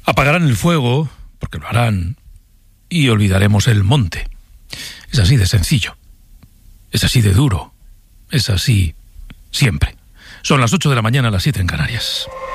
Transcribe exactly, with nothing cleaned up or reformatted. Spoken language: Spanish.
Apagarán el fuego, porque lo harán, y olvidaremos el monte. Es así de sencillo. Es así de duro. Es así siempre. Son las ocho de la mañana, las siete en Canarias.